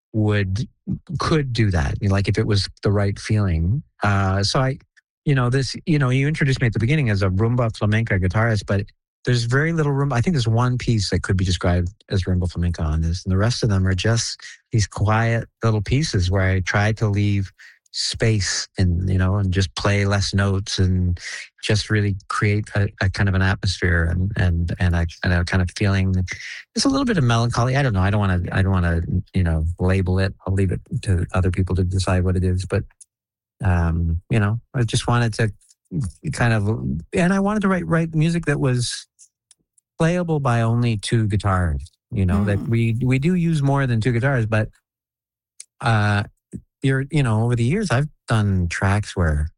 could do that, like if it was the right feeling. You introduced me at the beginning as a rumba flamenco guitarist, but there's very little rumba. I think there's one piece that could be described as rumba flamenco on this, and the rest of them are just these quiet little pieces where I try to leave space and just play less notes and just really create a kind of an atmosphere and a kind of feeling. It's a little bit of melancholy. I don't know. I don't want to label it. I'll leave it to other people to decide what it is. But I just wanted to and I wanted to write music that was playable by only two guitars. That we do use more than two guitars, but over the years, I've done tracks where,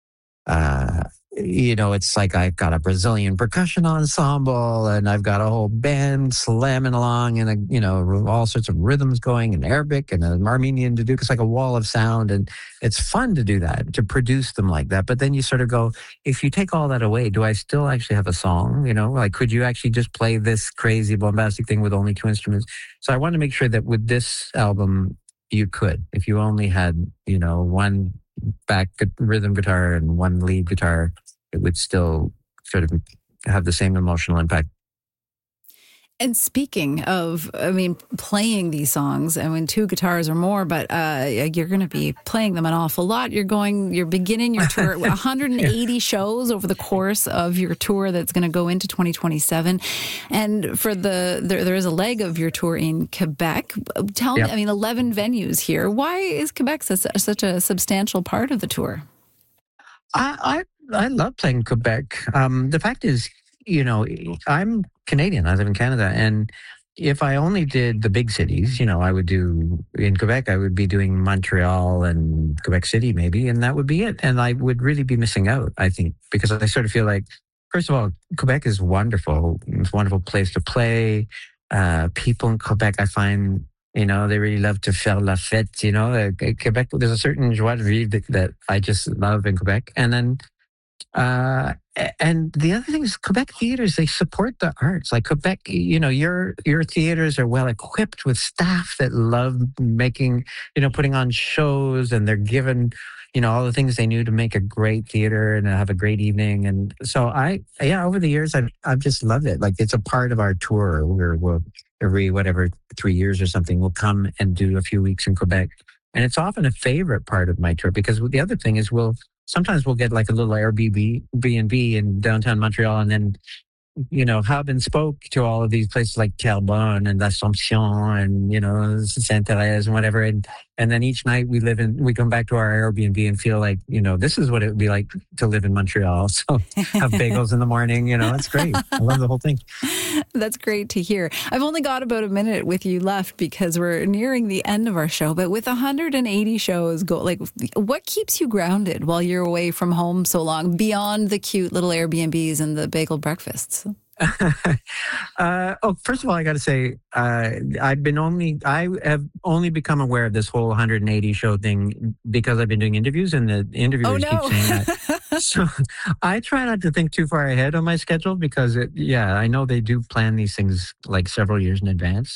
it's like I've got a Brazilian percussion ensemble and I've got a whole band slamming along and, all sorts of rhythms going and Arabic and an Armenian to do. It's like a wall of sound, and it's fun to do that, to produce them like that. But then you sort of go, if you take all that away, do I still actually have a song? Like, could you actually just play this crazy bombastic thing with only two instruments? So I wanted to make sure that with this album, you could, if you only had, one back rhythm guitar and one lead guitar, it would still sort of have the same emotional impact. And speaking of, playing these songs, two guitars or more, but you're going to be playing them an awful lot. You're beginning your tour, 180 shows over the course of your tour that's going to go into 2027. And for there is a leg of your tour in Quebec. Tell me, 11 venues here. Why is Quebec such a substantial part of the tour? I love playing Quebec. The fact is, I'm Canadian. I live in Canada. And if I only did the big cities, I would do in Quebec, I would be doing Montreal and Quebec City maybe, and that would be it. And I would really be missing out, I think, because I sort of feel like, first of all, Quebec is wonderful. It's a wonderful place to play. People in Quebec, I find, they really love to faire la fête, Quebec, there's a certain joie de vivre that I just love in Quebec. And then, and the other thing is Quebec theaters, they support the arts. Like Quebec, your theaters are well equipped with staff that love making, putting on shows, and they're given, all the things they need to make a great theater and have a great evening. And so over the years, I've just loved it. Like it's a part of our tour where we'll every 3 years or something, we'll come and do a few weeks in Quebec. And it's often a favorite part of my tour because the other thing is sometimes we'll get like a little Airbnb in downtown Montreal and then, hub and spoke to all of these places like Terrebonne and L'Assomption and, Sainte-Thérèse and whatever. And then each night we come back to our Airbnb and feel like, this is what it would be like to live in Montreal. So have bagels in the morning, it's great. I love the whole thing. That's great to hear. I've only got about a minute with you left because we're nearing the end of our show. But with 180 shows, what keeps you grounded while you're away from home so long, beyond the cute little Airbnbs and the bagel breakfasts? First of all, I got to say, I have only become aware of this whole 180 show thing because I've been doing interviews, and the interviewers keep saying that. So I try not to think too far ahead on my schedule because I know they do plan these things like several years in advance.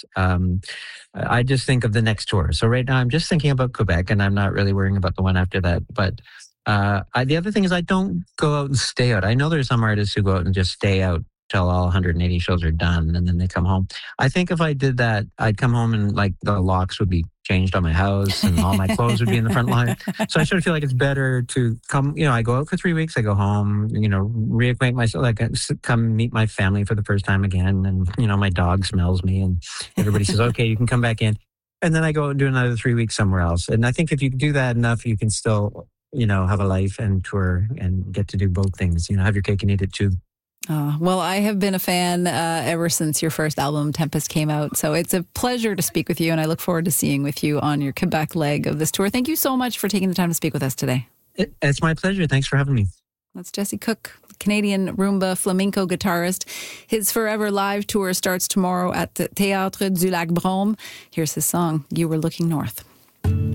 I just think of the next tour. So right now I'm just thinking about Quebec, and I'm not really worrying about the one after that. But the other thing is I don't go out and stay out. I know there's some artists who go out and just stay out till all 180 shows are done and then they come home. I think if I did that, I'd come home and like the locks would be changed on my house and all my clothes would be in the front line. So I sort of feel like it's better to come, I go out for 3 weeks, I go home, reacquaint myself, like come meet my family for the first time again. And, my dog smells me and everybody says, okay, you can come back in. And then I go and do another 3 weeks somewhere else. And I think if you do that enough, you can still, have a life and tour and get to do both things, have your cake and eat it too. Oh, well, I have been a fan ever since your first album, Tempest, came out. So it's a pleasure to speak with you, and I look forward to seeing with you on your Quebec leg of this tour. Thank you so much for taking the time to speak with us today. It's my pleasure. Thanks for having me. That's Jesse Cook, Canadian rumba flamenco guitarist. His Forever Live tour starts tomorrow at the Théâtre du Lac Brome. Here's his song, You Were Looking North.